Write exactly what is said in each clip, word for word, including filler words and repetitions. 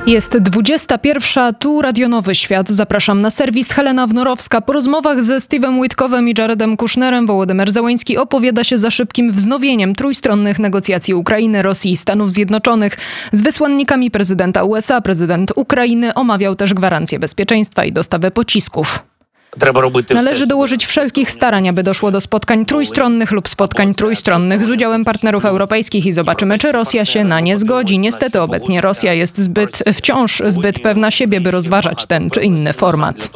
Jest dwudziesta pierwsza, tu Radio Nowy Świat. Zapraszam na serwis Helena Wnorowska. Po rozmowach ze Steve'em Witkowem i Jaredem Kushnerem Wołodymyr Zełenski opowiada się za szybkim wznowieniem trójstronnych negocjacji Ukrainy, Rosji i Stanów Zjednoczonych. Z wysłannikami prezydenta U S A prezydent Ukrainy omawiał też gwarancje bezpieczeństwa i dostawę pocisków. Należy dołożyć wszelkich starań, aby doszło do spotkań trójstronnych lub spotkań trójstronnych z udziałem partnerów europejskich i zobaczymy, czy Rosja się na nie zgodzi. Niestety obecnie Rosja jest zbyt, wciąż zbyt pewna siebie, by rozważać ten czy inny format.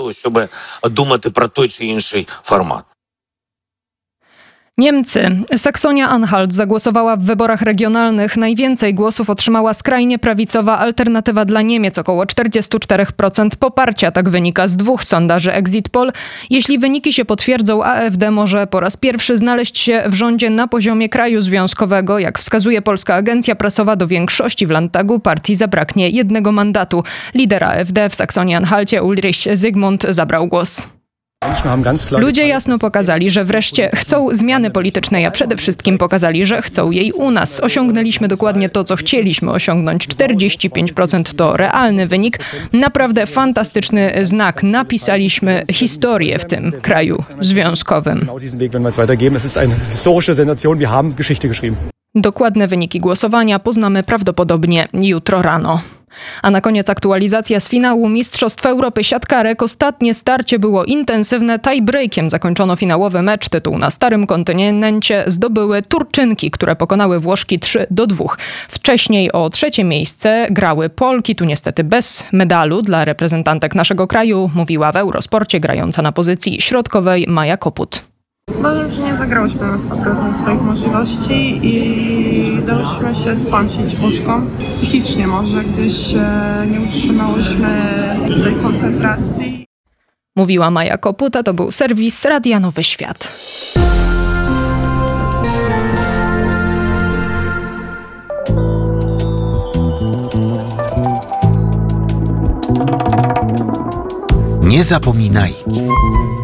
Niemcy. Saksonia-Anhalt zagłosowała w wyborach regionalnych. Najwięcej głosów otrzymała skrajnie prawicowa Alternatywa dla Niemiec, około czterdzieści cztery procent poparcia. Tak wynika z dwóch sondaży Exit Poll. Jeśli wyniki się potwierdzą, A F D może po raz pierwszy znaleźć się w rządzie na poziomie kraju związkowego. Jak wskazuje polska agencja prasowa, do większości w Landtagu partii zabraknie jednego mandatu. Lider A F D w Saksonia-Anhalcie Ulrich Zygmunt zabrał głos. Ludzie jasno pokazali, że wreszcie chcą zmiany politycznej, a przede wszystkim pokazali, że chcą jej u nas. Osiągnęliśmy dokładnie to, co chcieliśmy osiągnąć. czterdzieści pięć procent to realny wynik. Naprawdę fantastyczny znak. Napisaliśmy historię w tym kraju związkowym. Dokładne wyniki głosowania poznamy prawdopodobnie jutro rano. A na koniec aktualizacja z finału Mistrzostw Europy siatkarek. Ostatnie starcie było intensywne. Tiebreakiem zakończono finałowy mecz. Tytuł na starym kontynencie zdobyły Turczynki, które pokonały Włoszki trzy do dwóch. Wcześniej o trzecie miejsce grały Polki. Tu niestety bez medalu dla reprezentantek naszego kraju, mówiła w Eurosporcie grająca na pozycji środkowej Maja Koput. Uważam, że nie zagrałyśmy na sto procent swoich możliwości i dałyśmy się stłamsić puszką. Psychicznie może gdzieś nie utrzymałyśmy tej koncentracji. Mówiła Maja Koputa, to był serwis Radia Nowy Świat. Nie zapominajki.